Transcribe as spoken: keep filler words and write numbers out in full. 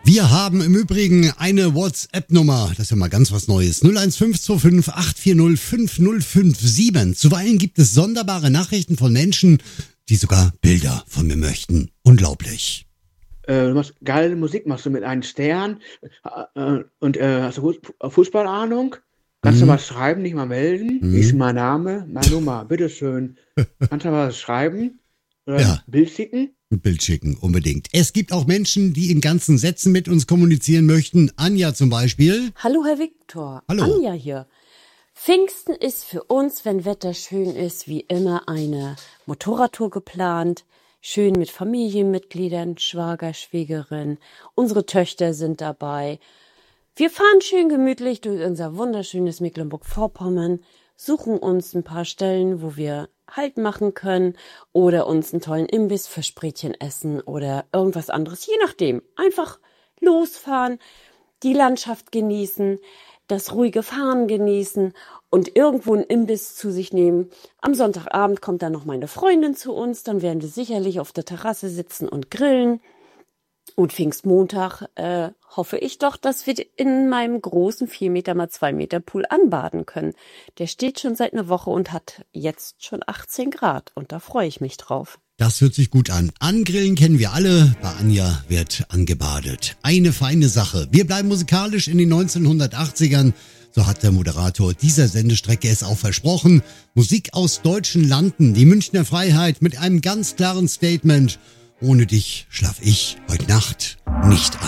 Wir haben im Übrigen eine WhatsApp-Nummer, das ist ja mal ganz was Neues, null eins fünf zwei fünf acht vier null fünf null fünf sieben. Zuweilen gibt es sonderbare Nachrichten von Menschen, die sogar Bilder von mir möchten. Unglaublich. Äh, du machst geile Musik, machst du mit einem Stern äh, und äh, hast du Fußballahnung? Kannst Mhm. du was schreiben, nicht mal melden? Mhm. Wie ist mein Name, meine Nummer? Bitteschön. Kannst du was schreiben? Oder Ja. ein Bild schicken? Ein Bild schicken, unbedingt. Es gibt auch Menschen, die in ganzen Sätzen mit uns kommunizieren möchten. Anja zum Beispiel. Hallo Herr Viktor, Hallo. Anja hier. Pfingsten ist für uns, wenn Wetter schön ist, wie immer eine Motorradtour geplant. Schön mit Familienmitgliedern, Schwager, Schwägerin. Unsere Töchter sind dabei. Wir fahren schön gemütlich durch unser wunderschönes Mecklenburg-Vorpommern, suchen uns ein paar Stellen, wo wir Halt machen können oder uns einen tollen Imbiss für Sprätchen essen oder irgendwas anderes, je nachdem. Einfach losfahren, die Landschaft genießen, das ruhige Fahren genießen und irgendwo einen Imbiss zu sich nehmen. Am Sonntagabend kommt dann noch meine Freundin zu uns, dann werden wir sicherlich auf der Terrasse sitzen und grillen. Und Pfingstmontag äh, hoffe ich doch, dass wir in meinem großen vier Meter mal zwei Meter Pool anbaden können. Der steht schon seit einer Woche und hat jetzt schon achtzehn Grad und da freue ich mich drauf. Das hört sich gut an. Angrillen kennen wir alle. Bei Anja wird angebadet. Eine feine Sache. Wir bleiben musikalisch in den neunzehnhundertachtzigern. So hat der Moderator dieser Sendestrecke es auch versprochen. Musik aus deutschen Landen. Die Münchner Freiheit mit einem ganz klaren Statement. Ohne dich schlaf ich heute Nacht nicht ein.